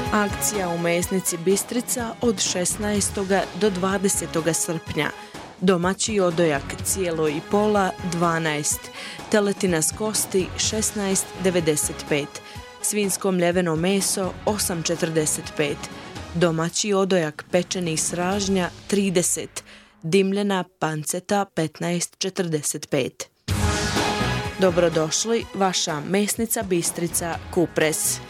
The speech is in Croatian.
Akcija u mesnici Bistrica od 16. do 20. srpnja. Domaći odojak cijelo i pola 12, teletina s kosti 16,95, svinjsko mljeveno meso 8,45, domaći odojak pečeni sražnja 30, dimljena panceta 15,45. Dobrodošli, vaša mesnica Bistrica Kupres.